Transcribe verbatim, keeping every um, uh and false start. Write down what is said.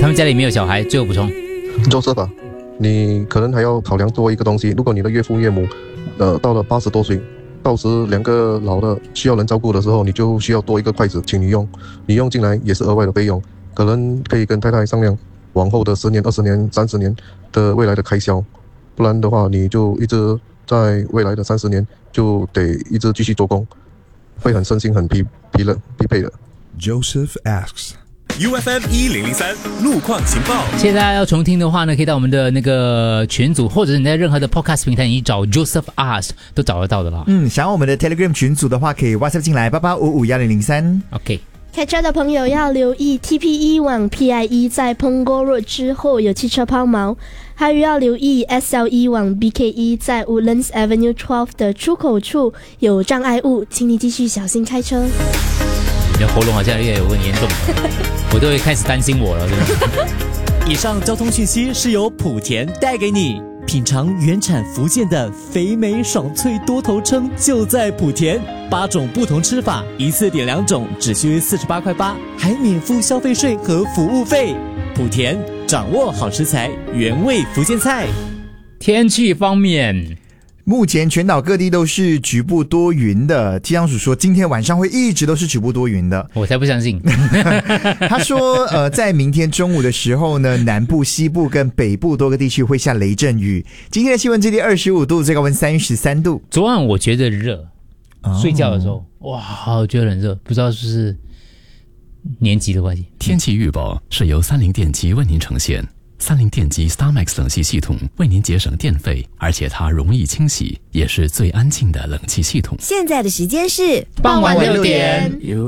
他们家里没有小孩，最后补充。 做事吧，你可能还要考量多一个东西。如果你的岳父岳母，呃，到了八十多岁，到时两个老的需要人照顾的时候，你就需要多一个筷子，请你用，你用进来也是额外的费用，可能可以跟太太商量往后的十年、二十年、三十年的未来的开销，不然的话，你就一直在未来的三十年就得一直继续做工，会很身心很疲疲了疲惫的。 Joseph asks。U F M 一零零三路况情报。 现在大家要重听的话呢，可以到我们的那个群组，或者是你在任何的 podcast 平台，你找 Joseph Ask 都找得到的啦。 嗯，想要我们的 Telegram 群组的话，可以 WhatsApp 进来八八五五一零零三。 OK。 开车的朋友要留意 T P E 往 P I E 在 Punggol Road 之后有汽车抛锚，还有要留意 S L E 往 B K E 在 Woodlands Avenue 十二的出口处有障碍物，请你继续小心开车。 你的喉咙好像越有点严重，我都会开始担心我了，真的。 以上交通讯息是由莆田带给你。品尝原产福建的肥美爽脆多头称就在莆田，八种不同吃法，一次点两种，只需四十八块八，还免付消费税和服务费。莆田掌握好食材，原味福建菜。 天气方面， 目前全岛各地都是局部多云的，气象署说今天晚上会一直都是局部多云的。 我才不相信。 他说呃，在明天中午的时候呢，南部西部跟北部多个地区会下雷阵雨。今天的气温最低二十五度，最高温三十三度。 昨晚我觉得热，睡觉的时候哇我觉得很热，不知道是不是年纪的关系。 天气预报是由三菱电机为您呈现。三菱电机 StarMax 冷气系统为您节省电费，而且它容易清洗，也是最安静的冷气系统。 现在的时间是傍晚六点。